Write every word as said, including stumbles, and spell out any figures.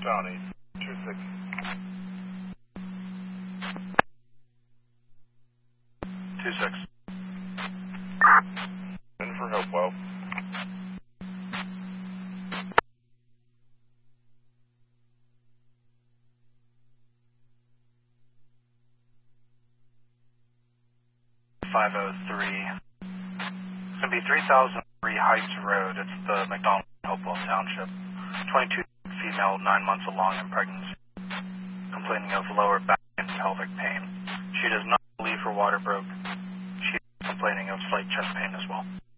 County, two six. two six. In for Hopewell. five oh three. It's going to be three thousand three Heights Road. It's the McDonald Hopewell Township. twenty-two female, nine months along in pregnancy. Complaining of lower back and pelvic pain. She does not believe her water broke. She is complaining of slight chest pain as well.